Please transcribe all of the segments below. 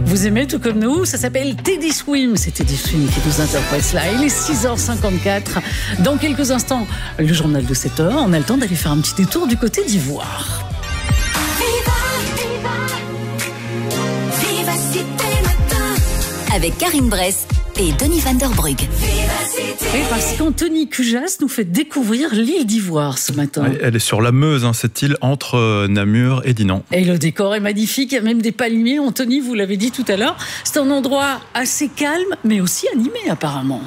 Vous aimez tout comme nous, ça s'appelle Teddy Swim. C'est Teddy Swim qui nous interprète cela. Il est 6h54. Dans quelques instants, le journal de 7h. On a le temps d'aller faire un petit détour du côté d'Ivoire. Avec Karine Bress et Denis Van der Brugge. Et parce qu'Anthony Cujas nous fait découvrir l'île d'Ivoire ce matin. Elle est sur la Meuse, cette île entre Namur et Dinan. Et le décor est magnifique, il y a même des palmiers. Anthony, vous l'avez dit tout à l'heure, c'est un endroit assez calme, mais aussi animé apparemment.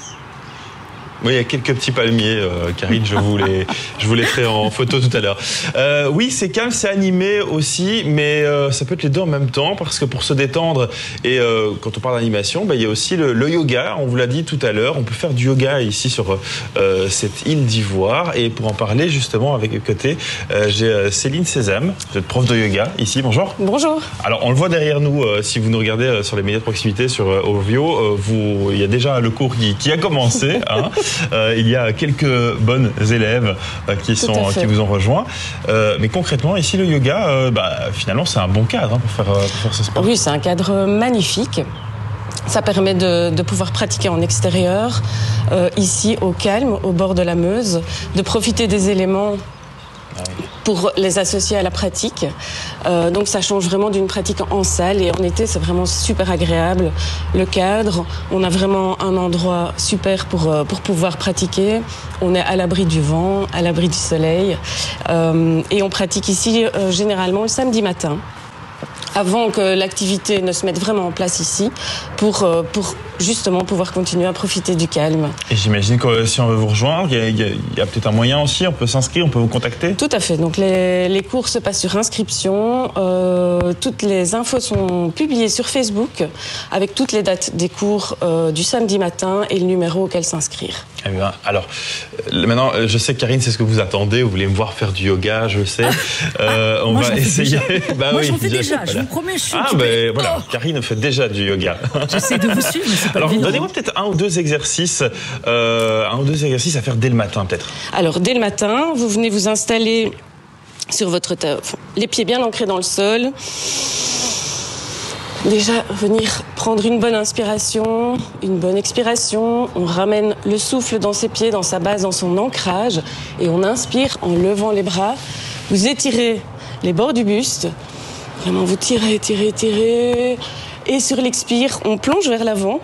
Oui, il y a quelques petits palmiers, Karine, je vous les ferai en photo tout à l'heure. Oui, c'est calme, c'est animé aussi, mais ça peut être les deux en même temps, parce que pour se détendre, et quand on parle d'animation, il y a aussi le yoga, on vous l'a dit tout à l'heure, on peut faire du yoga ici sur cette île d'Ivoire, et pour en parler justement avec côté, j'ai Céline Sésame, vous êtes prof de yoga ici, bonjour. Bonjour. Alors on le voit derrière nous, si vous nous regardez sur les médias de proximité sur Ovio, il y a déjà le cours qui a commencé, hein. Il y a quelques bonnes élèves qui vous ont rejoint. Mais concrètement, ici, le yoga, finalement, c'est un bon cadre pour faire ce sport. Oui, c'est un cadre magnifique. Ça permet de pouvoir pratiquer en extérieur, ici au calme, au bord de la Meuse, de profiter des éléments pour les associer à la pratique. Donc ça change vraiment d'une pratique en salle, et en été c'est vraiment super agréable. Le cadre, on a vraiment un endroit super pour pouvoir pratiquer. On est à l'abri du vent, à l'abri du soleil, et on pratique ici généralement le samedi matin, avant que l'activité ne se mette vraiment en place ici, pour justement pouvoir continuer à profiter du calme. Et j'imagine que si on veut vous rejoindre, il y a peut-être un moyen aussi, on peut s'inscrire, on peut vous contacter. Tout à fait, donc les cours se passent sur inscription, toutes les infos sont publiées sur Facebook, avec toutes les dates des cours du samedi matin et le numéro auquel s'inscrire. Eh bien, alors, maintenant, je sais que Karine, c'est ce que vous attendez, vous voulez me voir faire du yoga, je sais. On va essayer. Moi, j'en fais déjà, je vous promets, je suis voilà, Karine fait déjà du yoga. J'essaie de vous suivre, mais c'est pas alors, évident. Donnez-moi peut-être un ou deux exercices à faire dès le matin, peut-être. Alors, dès le matin, vous venez vous installer sur votre les pieds bien ancrés dans le sol. Déjà, venir prendre une bonne inspiration, une bonne expiration. On ramène le souffle dans ses pieds, dans sa base, dans son ancrage. Et on inspire en levant les bras. Vous étirez les bords du buste. Vraiment, vous tirez, tirez, tirez. Et sur l'expire, on plonge vers l'avant.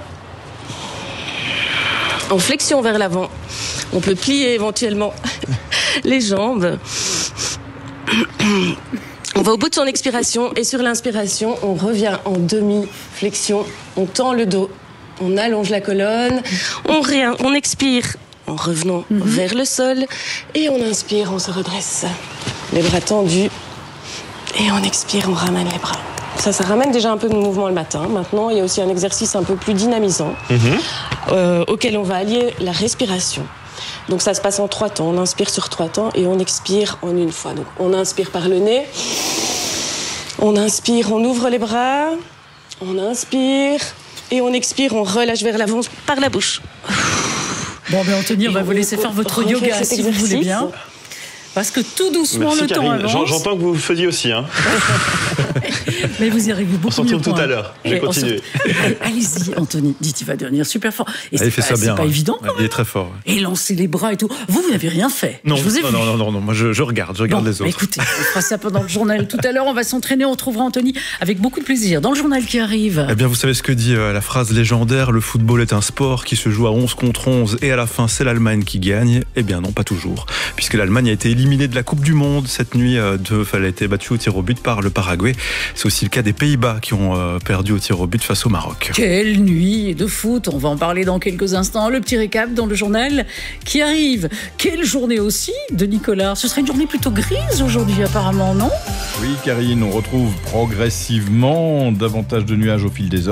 En flexion vers l'avant. On peut plier éventuellement les jambes. On va au bout de son expiration, et sur l'inspiration, on revient en demi-flexion. On tend le dos, on allonge la colonne, on expire en revenant vers le sol, et on inspire, on se redresse. Les bras tendus, et on expire, on ramène les bras. Ça ramène déjà un peu de mouvement le matin. Maintenant, il y a aussi un exercice un peu plus dynamisant, auquel on va allier la respiration. Donc ça se passe en 3 temps. On inspire sur 3 temps et on expire en une fois. Donc on inspire par le nez. On inspire, on ouvre les bras. On inspire et on expire, on relâche vers l'avant par la bouche. Bon, Anthony, on va vous laisser faire votre yoga si vous voulez bien. Parce que tout doucement, merci, le Karine. temps avance. J'entends que vous le faisiez aussi. Hein. Mais vous y arrivez beaucoup mieux. On se retrouve tout à l'heure. Je vais continuer. Allez-y, Anthony. Dites, il va devenir super fort. Et il fait ça bien. C'est pas évident. Il est très fort. Et lancer les bras et tout. Vous n'avez rien fait. Non, je vous ai vu. Non. Moi, je regarde les autres. Écoutez, on fera ça pendant le journal. Tout à l'heure, on va s'entraîner. On retrouvera Anthony avec beaucoup de plaisir. Dans le journal qui arrive. Eh bien, vous savez ce que dit la phrase légendaire: le football est un sport qui se joue à 11 contre 11 et à la fin, c'est l'Allemagne qui gagne. Eh bien, non, pas toujours. Puisque l'Allemagne a été éliminée de la Coupe du Monde cette nuit. Elle a été battue au tir au but par le Paraguay. C'est aussi le cas des Pays-Bas qui ont perdu au tir au but face au Maroc. Quelle nuit de foot, on va en parler dans quelques instants. Le petit récap dans le journal qui arrive. Quelle journée aussi de Nicolas. Ce serait une journée plutôt grise aujourd'hui apparemment, non? Oui, Karine, on retrouve progressivement davantage de nuages au fil des heures, mais on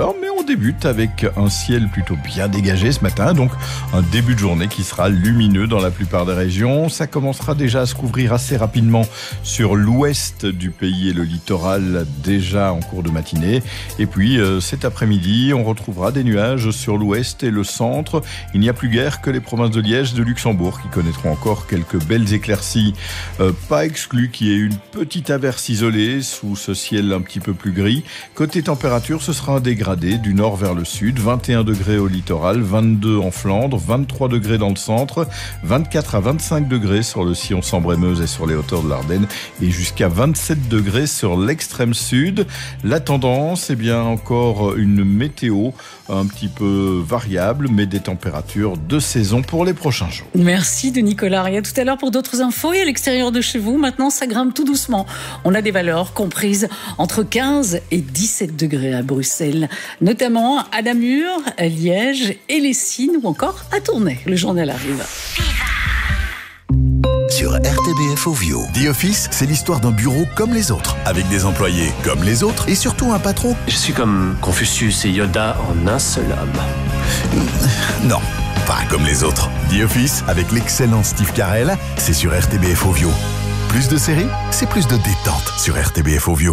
débute avec un ciel plutôt bien dégagé ce matin, donc un début de journée qui sera lumineux dans la plupart des régions. Ça commencera déjà à se couvrir assez rapidement sur l'ouest du pays et le littoral déjà en cours de matinée. Et puis cet après-midi, on retrouvera des nuages sur l'ouest et le centre. Il n'y a plus guère que les provinces de Liège et de Luxembourg qui connaîtront encore quelques belles éclaircies. Pas exclu qu'il y ait une petite averse isolée sous ce ciel un petit peu plus gris. Côté température, ce sera un dégradé du nord vers le sud. 21 degrés au littoral, 22 en Flandre, 23 degrés dans le centre, 24 à 25 degrés sur le sillon Sambre-et-Meuse et sur les hauteurs de l'Ardenne et jusqu'à 27 degrés sur l'extrême sud. La tendance, encore une météo un petit peu variable, mais des températures de saison pour les prochains jours. Merci de Nicolas. Et à tout à l'heure pour d'autres infos. Et à l'extérieur de chez vous, maintenant, ça grimpe tout doucement. On a des valeurs comprises entre 15 et 17 degrés à Bruxelles, notamment à Namur, à Liège et les Cygnes ou encore à Tournai. Le journal arrive. Sur RTBF Ovio. The Office, c'est l'histoire d'un bureau comme les autres, avec des employés comme les autres et surtout un patron. Je suis comme Confucius et Yoda en un seul homme. Non, pas comme les autres. The Office, avec l'excellent Steve Carell, c'est sur RTBF Ovio. Plus de séries, c'est plus de détente sur RTBF Ovio.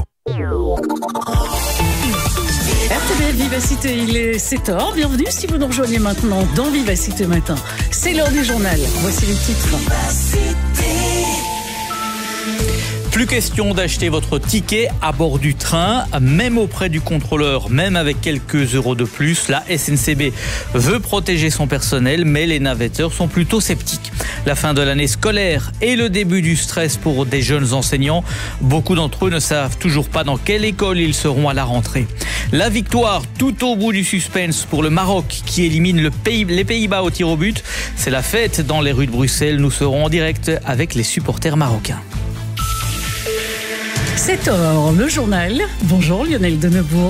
RTBF Vivacité, il est 7h. Bienvenue si vous nous rejoignez maintenant dans Vivacité Matin. C'est l'heure du journal. Voici les titres. Plus question d'acheter votre ticket à bord du train, même auprès du contrôleur, même avec quelques euros de plus. La SNCB veut protéger son personnel, mais les navetteurs sont plutôt sceptiques. La fin de l'année scolaire et le début du stress pour des jeunes enseignants. Beaucoup d'entre eux ne savent toujours pas dans quelle école ils seront à la rentrée. La victoire tout au bout du suspense pour le Maroc qui élimine les Pays-Bas au tir au but. C'est la fête dans les rues de Bruxelles. Nous serons en direct avec les supporters marocains. 7h, le journal. Bonjour Lionel Denebourg.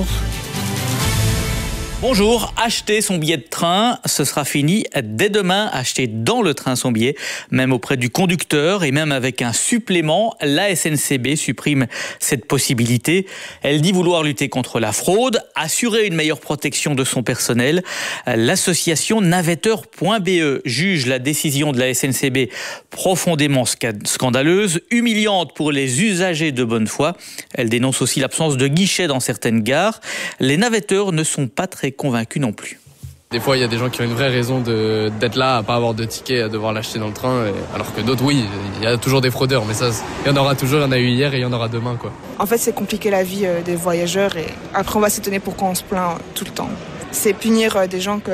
Bonjour, acheter son billet de train, ce sera fini dès demain. Acheter dans le train son billet, même auprès du conducteur et même avec un supplément. La SNCB supprime cette possibilité. Elle dit vouloir lutter contre la fraude, assurer une meilleure protection de son personnel. L'association navetteur.be juge la décision de la SNCB profondément scandaleuse, humiliante pour les usagers de bonne foi. Elle dénonce aussi l'absence de guichets dans certaines gares. Les navetteurs ne sont pas très convaincus non plus. Des fois, il y a des gens qui ont une vraie raison d'être là, à pas avoir de ticket, à devoir l'acheter dans le train, alors que d'autres, oui, il y a toujours des fraudeurs, mais ça, il y en aura toujours, il y en a eu hier et il y en aura demain, quoi. En fait, c'est compliqué la vie des voyageurs et après, on va s'étonner pourquoi on se plaint tout le temps. C'est punir des gens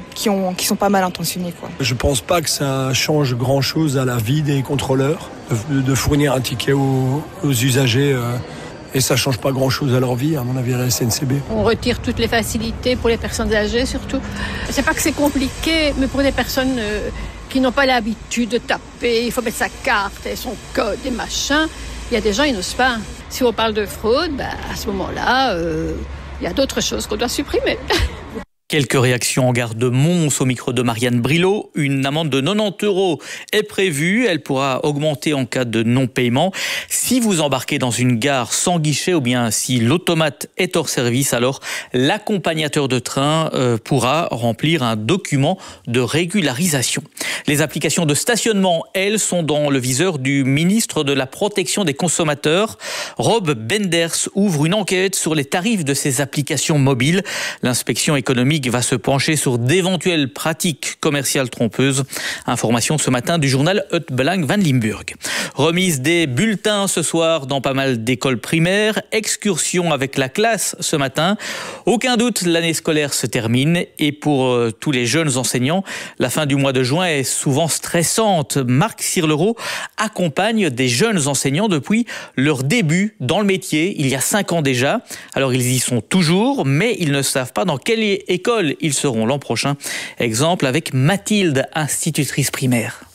qui sont pas mal intentionnés, quoi. Je pense pas que ça change grand-chose à la vie des contrôleurs de fournir un ticket aux usagers. Et ça change pas grand-chose à leur vie, à mon avis, à la SNCB. On retire toutes les facilités pour les personnes âgées, surtout. C'est pas que c'est compliqué, mais pour des personnes qui n'ont pas l'habitude de taper, il faut mettre sa carte et son code et machin. Il y a des gens, ils n'osent pas. Si on parle de fraude, à ce moment-là, il y a d'autres choses qu'on doit supprimer. Quelques réactions en gare de Mons au micro de Marianne Brilot. Une amende de 90 € est prévue. Elle pourra augmenter en cas de non-paiement. Si vous embarquez dans une gare sans guichet ou bien si l'automate est hors service, alors l'accompagnateur de train pourra remplir un document de régularisation. Les applications de stationnement, elles, sont dans le viseur du ministre de la Protection des consommateurs. Rob Benders ouvre une enquête sur les tarifs de ces applications mobiles. L'inspection économique va se pencher sur d'éventuelles pratiques commerciales trompeuses. Information ce matin du journal Het Belang van Limburg. Remise des bulletins ce soir dans pas mal d'écoles primaires. Excursion avec la classe ce matin. Aucun doute, l'année scolaire se termine. Et pour tous les jeunes enseignants, la fin du mois de juin est souvent stressante. Marc Cirlereau accompagne des jeunes enseignants depuis leur début dans le métier, il y a 5 ans déjà. Alors ils y sont toujours, mais ils ne savent pas dans quelle école ils seront l'an prochain. Exemple avec Mathilde, institutrice primaire.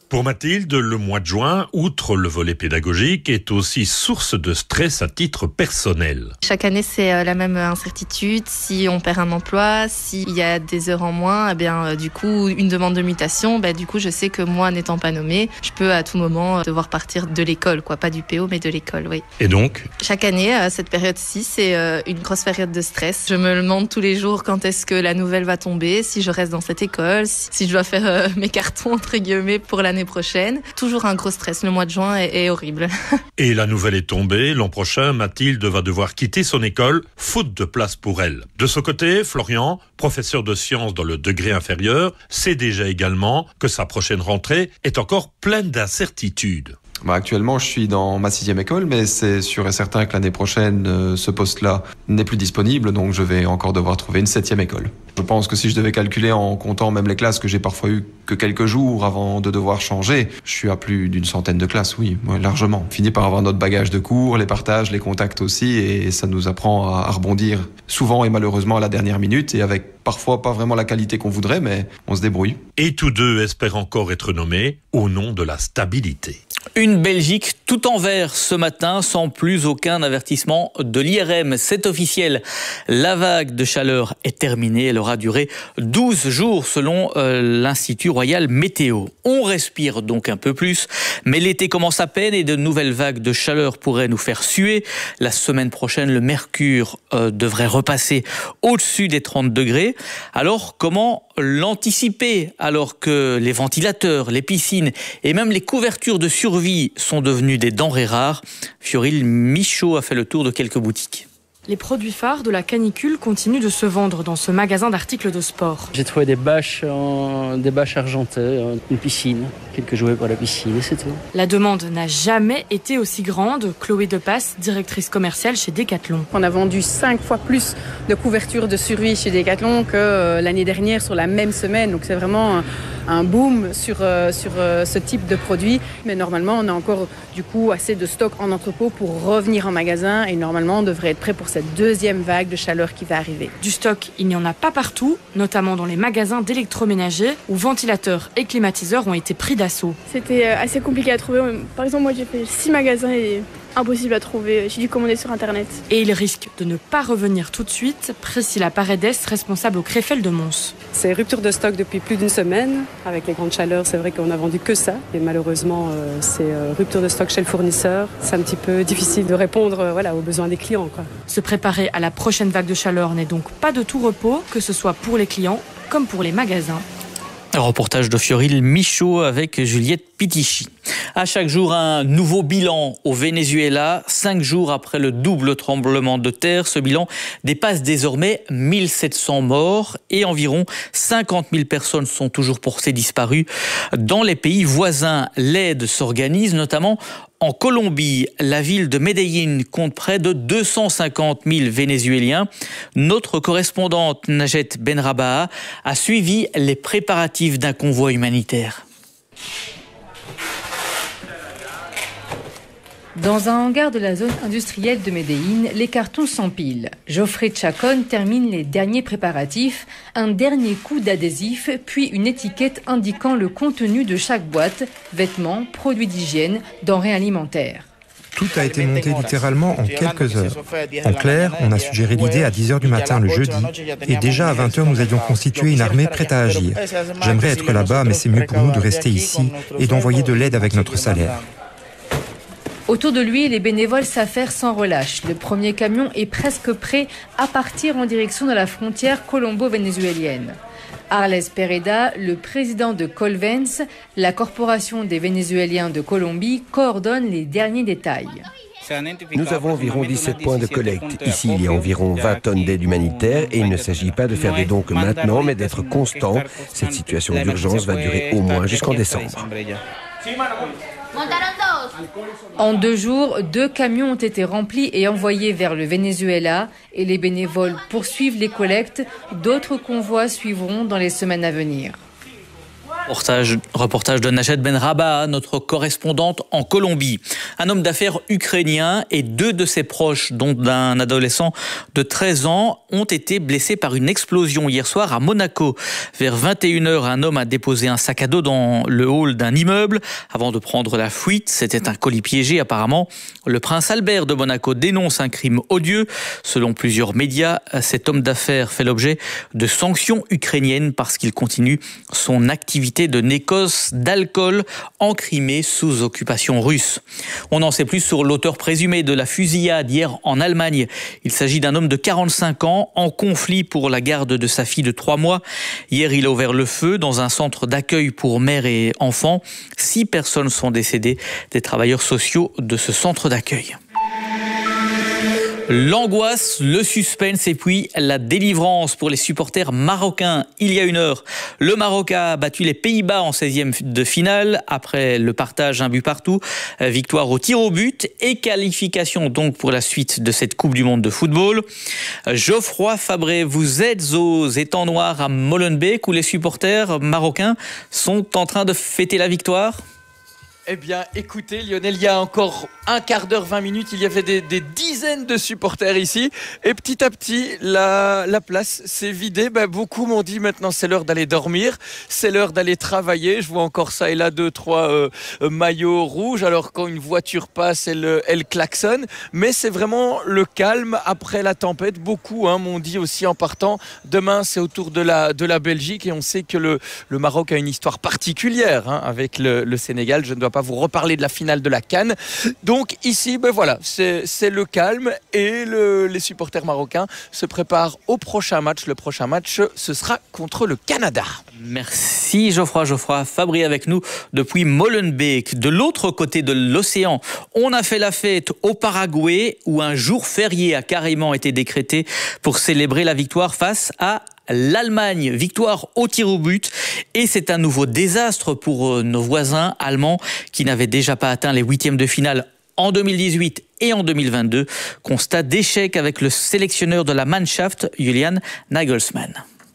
Pour Mathilde, le mois de juin, outre le volet pédagogique, est aussi source de stress à titre personnel. Chaque année, c'est la même incertitude. Si on perd un emploi, s'il y a des heures en moins, du coup, une demande de mutation, du coup, je sais que moi, n'étant pas nommée, je peux à tout moment devoir partir de l'école, pas du PO, mais de l'école, oui. Et donc ? Chaque année, cette période-ci, c'est une grosse période de stress. Je me demande tous les jours quand est-ce que la nouvelle va tomber, si je reste dans cette école, si je dois faire mes cartons, entre guillemets, pour l'année prochaine. Toujours un gros stress. Le mois de juin est horrible. Et la nouvelle est tombée. L'an prochain, Mathilde va devoir quitter son école, faute de place pour elle. De son côté, Florian, professeur de sciences dans le degré inférieur, sait déjà également que sa prochaine rentrée est encore pleine d'incertitudes. Actuellement, je suis dans ma 6e école, mais c'est sûr et certain que l'année prochaine, ce poste-là n'est plus disponible, donc je vais encore devoir trouver une 7e école. Je pense que si je devais calculer en comptant même les classes que j'ai parfois eues que quelques jours avant de devoir changer, je suis à plus d'une centaine de classes, oui, largement. On finit par avoir notre bagage de cours, les partages, les contacts aussi, et ça nous apprend à rebondir souvent et malheureusement à la dernière minute, et avec parfois pas vraiment la qualité qu'on voudrait, mais on se débrouille. Et tous deux espèrent encore être nommés au nom de la stabilité. Une Belgique tout en vert ce matin, sans plus aucun avertissement de l'IRM. C'est officiel. La vague de chaleur est terminée. Elle aura duré 12 jours selon l'Institut Royal Météo. On respire donc un peu plus, mais l'été commence à peine et de nouvelles vagues de chaleur pourraient nous faire suer. La semaine prochaine, le mercure devrait repasser au-dessus des 30 degrés. Alors, comment l'anticiper alors que les ventilateurs, les piscines et même les couvertures de survie sont devenus des denrées rares? Fioril Michaud a fait le tour de quelques boutiques. Les produits phares de la canicule continuent de se vendre dans ce magasin d'articles de sport. J'ai trouvé des bâches argentées, une piscine, quelques jouets pour la piscine et c'est tout. La demande n'a jamais été aussi grande. Chloé Depasse, directrice commerciale chez Decathlon. On a vendu 5 fois plus de couvertures de survie chez Decathlon que l'année dernière sur la même semaine. Donc c'est vraiment un boom sur ce type de produit. Mais normalement, on a encore du coup assez de stock en entrepôt pour revenir en magasin et normalement on devrait être prêt pour cette deuxième vague de chaleur qui va arriver. Du stock, il n'y en a pas partout, notamment dans les magasins d'électroménager où ventilateurs et climatiseurs ont été pris d'assaut. C'était assez compliqué à trouver. Par exemple, moi j'ai fait 6 magasins et impossible à trouver. J'ai dû commander sur Internet. Et il risque de ne pas revenir tout de suite. Priscilla Paredes, responsable au Créfel de Mons. C'est rupture de stock depuis plus d'une semaine. Avec les grandes chaleurs, c'est vrai qu'on n'a vendu que ça. Et malheureusement, c'est rupture de stock chez le fournisseur. C'est un petit peu difficile de répondre aux besoins des clients, quoi. Se préparer à la prochaine vague de chaleur n'est donc pas de tout repos, que ce soit pour les clients comme pour les magasins. Un reportage de Fioril Michaud avec Juliette Pitichy. À chaque jour, un nouveau bilan au Venezuela. 5 jours après le double tremblement de terre, ce bilan dépasse désormais 1700 morts et environ 50 000 personnes sont toujours portées disparues. Dans les pays voisins, l'aide s'organise, notamment en Colombie. La ville de Medellín compte près de 250 000 Vénézuéliens. Notre correspondante Najet Benrabaha a suivi les préparatifs d'un convoi humanitaire. Dans un hangar de la zone industrielle de Medellín, les cartons s'empilent. Geoffrey Chacon termine les derniers préparatifs, un dernier coup d'adhésif, puis une étiquette indiquant le contenu de chaque boîte, vêtements, produits d'hygiène, denrées alimentaires. Tout a été monté littéralement en quelques heures. En clair, on a suggéré l'idée à 10h du matin le jeudi, et déjà à 20h, nous avions constitué une armée prête à agir. J'aimerais être là-bas, mais c'est mieux pour nous de rester ici et d'envoyer de l'aide avec notre salaire. Autour de lui, les bénévoles s'affairent sans relâche. Le premier camion est presque prêt à partir en direction de la frontière colombo-vénézuélienne. Arles Pereda, le président de Colvens, la corporation des Vénézuéliens de Colombie, coordonne les derniers détails. Nous avons environ 17 points de collecte. Ici, il y a environ 20 tonnes d'aide humanitaire et il ne s'agit pas de faire des dons que maintenant, mais d'être constant. Cette situation d'urgence va durer au moins jusqu'en décembre. En 2 jours, 2 camions ont été remplis et envoyés vers le Venezuela et les bénévoles poursuivent les collectes. D'autres convois suivront dans les semaines à venir. Reportage de Najat Benrabah, notre correspondante en Colombie. Un homme d'affaires ukrainien et 2 de ses proches, dont un adolescent de 13 ans, ont été blessés par une explosion hier soir à Monaco. Vers 21h, un homme a déposé un sac à dos dans le hall d'un immeuble avant de prendre la fuite. C'était un colis piégé apparemment. Le prince Albert de Monaco dénonce un crime odieux. Selon plusieurs médias, cet homme d'affaires fait l'objet de sanctions ukrainiennes parce qu'il continue son activité de négoce d'alcool en Crimée sous occupation russe. On en sait plus sur l'auteur présumé de la fusillade hier en Allemagne. Il s'agit d'un homme de 45 ans en conflit pour la garde de sa fille de 3 mois. Hier, il a ouvert le feu dans un centre d'accueil pour mères et enfants. 6 personnes sont décédées, des travailleurs sociaux de ce centre d'accueil. L'angoisse, le suspense et puis la délivrance pour les supporters marocains. Il y a 1 heure, le Maroc a battu les Pays-Bas en 16e de finale après le partage 1 but partout. Victoire au tir au but et qualification donc pour la suite de cette Coupe du Monde de football. Geoffroy Fabré, vous êtes aux étangs noirs à Molenbeek où les supporters marocains sont en train de fêter la victoire. Eh bien, écoutez, Lionel, il y a encore un quart d'heure, 20 minutes, il y avait des dizaines de supporters ici. Et petit à petit, la place s'est vidée. Beaucoup m'ont dit maintenant, c'est l'heure d'aller dormir, c'est l'heure d'aller travailler. Je vois encore ça et là 2, 3 maillots rouges. Alors, quand une voiture passe, elle klaxonne. Mais c'est vraiment le calme après la tempête. Beaucoup m'ont dit aussi en partant, demain, c'est au tour de la Belgique. Et on sait que le Maroc a une histoire particulière avec le Sénégal. Je ne dois pas vous reparler de la finale de la CAN. Donc ici, voilà, c'est le calme et les supporters marocains se préparent au prochain match. Le prochain match, ce sera contre le Canada. Merci Geoffroy Fabry avec nous depuis Molenbeek. De l'autre côté de l'océan, on a fait la fête au Paraguay où un jour férié a carrément été décrété pour célébrer la victoire face à l'Allemagne, victoire au tir au but, et c'est un nouveau désastre pour nos voisins allemands qui n'avaient déjà pas atteint les 8e de finale en 2018 et en 2022. Constat d'échec avec le sélectionneur de la Mannschaft, Julian Nagelsmann.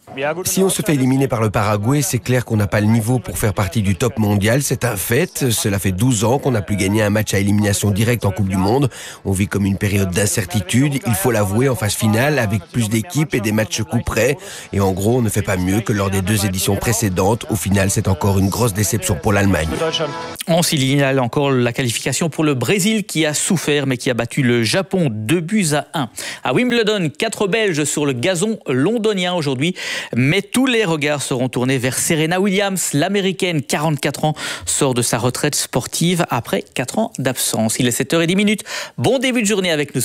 Si on se fait éliminer par le Paraguay, c'est clair qu'on n'a pas le niveau pour faire partie du top mondial. C'est un fait. Cela fait 12 ans qu'on n'a plus gagné un match à élimination directe en Coupe du Monde. On vit comme une période d'incertitude. Il faut l'avouer, en phase finale, avec plus d'équipes et des matchs coup près. Et en gros, on ne fait pas mieux que lors des 2 éditions précédentes. Au final, c'est encore une grosse déception pour l'Allemagne. On signale encore la qualification pour le Brésil qui a souffert mais qui a battu le Japon 2-1. À Wimbledon, 4 Belges sur le gazon londonien aujourd'hui. Mais tous les regards seront tournés vers Serena Williams. L'américaine, 44 ans, sort de sa retraite sportive après 4 ans d'absence. Il est 7h10. Bon début de journée avec nous.